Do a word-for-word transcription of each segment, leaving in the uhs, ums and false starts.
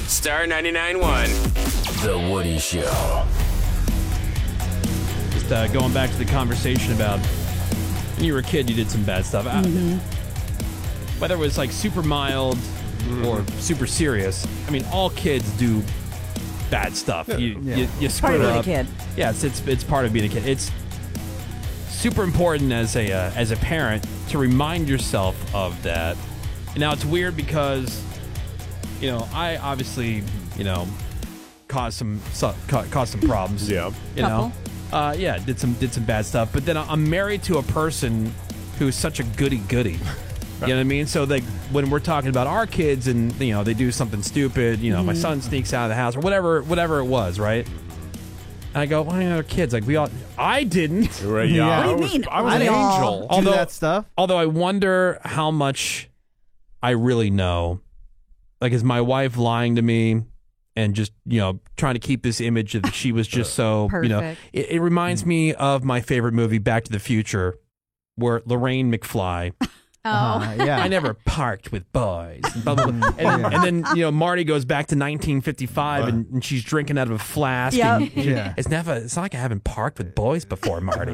Star ninety-nine point one. The Woody Show. Just uh, going back to the conversation about when you were a kid, you did some bad stuff. Mm-hmm. Whether it was like super mild mm-hmm. or super serious, I mean, all kids do bad stuff. Yeah. You, yeah. you, you screw part it of up. being a kid. Yeah, it's, it's it's part of being a kid. It's super important as a uh, as a parent to remind yourself of that. Now it's weird because, you know, I obviously, you know, caused some su- ca- caused some problems. Yeah, you know, uh, yeah, did some did some bad stuff. But then I'm married to a person who's such a goody goody. You know what I mean? So like when we're talking about our kids and, you know, they do something stupid, you know, mm-hmm. my son sneaks out of the house or whatever, whatever it was, right? And I go, why are other kids? Like we all, I didn't. Right, yeah. What do you mean? I was, I was an angel. Although, do that stuff. Although I wonder how much I really know. Like, is my wife lying to me and just, you know, trying to keep this image that she was just so, you know, it, it reminds me of my favorite movie, Back to the Future, where Lorraine McFly. Oh, uh, yeah. I never parked with boys. And, blah, blah, blah. And, then, and then, you know, Marty goes back to nineteen fifty-five and, and she's drinking out of a flask. Yep. And, Yeah. It's never, it's not like I haven't parked with boys before, Marty.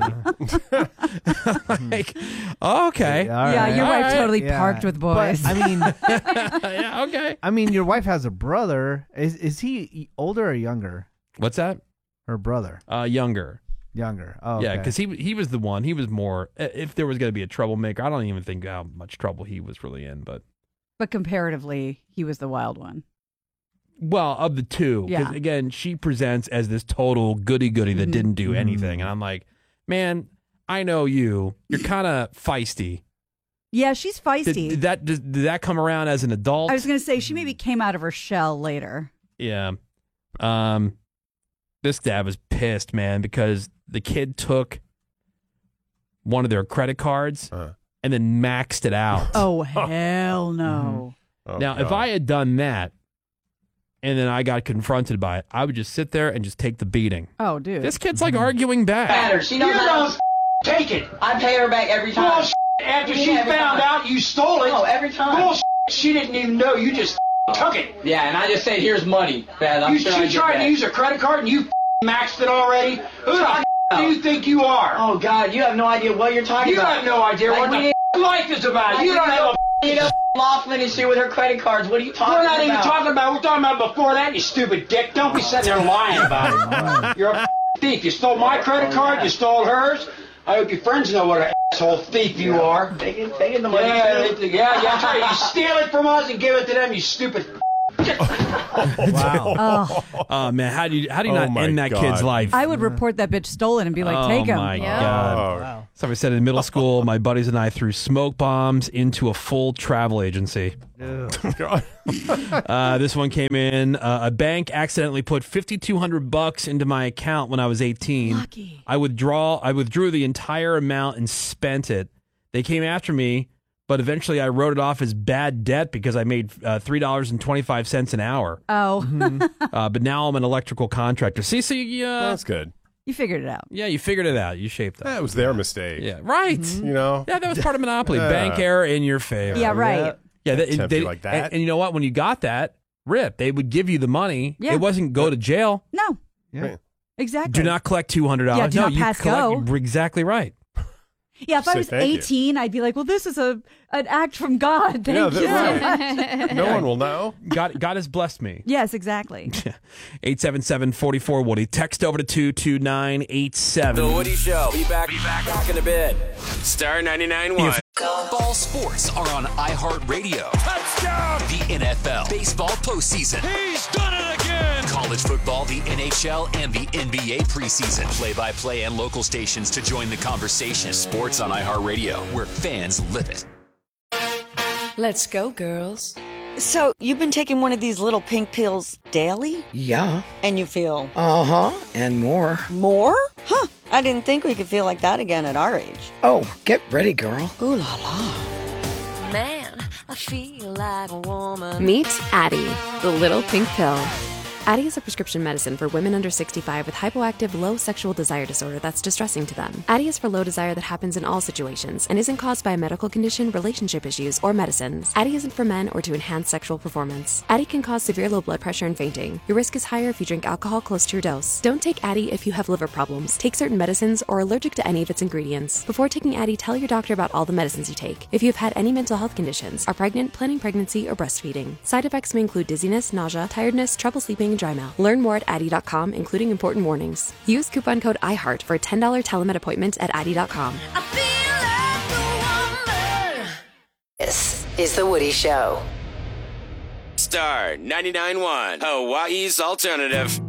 Like, oh, okay. Yeah, yeah, right. your wife All right. totally Yeah. parked with boys. But, I mean, Yeah, okay. I mean, your wife has a brother. Is is he older or younger? What's that? Her brother, Uh, younger. younger. Oh, Yeah, okay. because he he was the one. He was more. If there was going to be a troublemaker, I don't even think how much trouble he was really in. But but comparatively, he was the wild one. well, of the two, 'cause Yeah. again, she presents as this total goody goody that Mhm. didn't do anything, and I'm like, man, I know you. You're kind of feisty. Yeah, she's Did, feisty. did that did, did that come around as an adult? I was going to say she maybe came out of her shell later. Yeah. Um, this dad was pissed, man, because the kid took one of their credit cards Uh. and then maxed it out. Oh, hell no. Oh, now, if God. I had done that and then I got confronted by it, I would just sit there and just take the beating. Oh, dude. This kid's like arguing back. Matter. She knows You how don't take it. I pay her back every time. Bullshit. After You she mean every found time? out you stole it. No, every time. Bullshit. She didn't even know. You just took it. Yeah, and I just said, here's money. Dad, I'm You, sure she I get tried that. to use her credit card and you maxed it already. Who the Fuck do you think you are? Oh, God, you have no idea what you're talking You about. have no idea Like what we the life is about. You don't have a You know, Laughlin and shit with her credit cards. What are you talking We're about? not even talking about, we're talking about before that, you stupid dick. Don't be sitting there lying about it. You're a thief. You stole my credit card, you stole hers. I hope your friends know what an asshole thief you are. Taking, taking the money. Yeah, too. yeah, yeah, that's right. You steal it from us and give it to them, you stupid. Wow. Oh, Oh, man, how do you, how do you Oh, not my end that God. kid's life? I would report that bitch stolen and be like, oh, take him. my Yeah. God. Oh, Wow. Somebody said in middle school, my buddies and I threw smoke bombs into a full travel agency. God. Uh, this one came in. Uh, a bank accidentally put fifty-two hundred bucks into my account when I was eighteen. Lucky. I withdraw. I withdrew the entire amount and spent it. They came after me, but eventually I wrote it off as bad debt because I made uh, three dollars and twenty-five cents an hour. Oh, Uh, but now I'm an electrical contractor. See, so you, uh, That's good. you figured it out. yeah, you figured it out. You shaped That up. was their mistake. Yeah, right. You know? Yeah, that was part of Monopoly. Yeah. Bank error in your favor. Yeah, right. Yeah, they, Tempt they- you like that. And, and you know what? When you got that, rip, they would give you the money. Yeah. It wasn't go to jail. No, Yeah. exactly. Do not collect two hundred dollars. Yeah, do no, not you pass collect, go. You're exactly right. Yeah, if I Say was thank you. eighteen, I'd be like, well, this is a an act from God. Thank Yeah, you. that- right. No one will know. God, God has blessed me. Yes, exactly. eight seven seven, four four, Woody. Text over to two two nine eight seven. The Woody Show. Be back, be back, back in a bit. Star ninety-nine point one. Ball sports are on iHeartRadio. Touchdown! The N F L, baseball postseason. He's done it again! College football, the N H L, and the N B A preseason. Play-by-play and local stations to join the conversation. Sports on iHeartRadio, where fans live it. Let's go, girls. So, you've been taking one of these little pink pills daily? Yeah. And you feel Uh-huh. And more. more? Huh. I didn't think we could feel like that again at our age. Oh, get ready, girl. Ooh la la. Man, I feel like a woman. Meet Addie, the little pink pill. Addyi is a prescription medicine for women under sixty-five with hypoactive low sexual desire disorder that's distressing to them. Addyi is for low desire that happens in all situations and isn't caused by a medical condition, relationship issues, or medicines. Addyi isn't for men or to enhance sexual performance. Addyi can cause severe low blood pressure and fainting. Your risk is higher if you drink alcohol close to your dose. Don't take Addyi if you have liver problems, take certain medicines, or are allergic to any of its ingredients. Before taking Addyi, tell your doctor about all the medicines you take. If you've had any mental health conditions, are pregnant, planning pregnancy, or breastfeeding. Side effects may include dizziness, nausea, tiredness, trouble sleeping, and dry mouth. Learn more at Addyi dot com, including important warnings. Use coupon code iHeart for a ten dollars telemed appointment at Addyi dot com. This is The Woody Show. Star ninety-nine point one, Hawaii's alternative.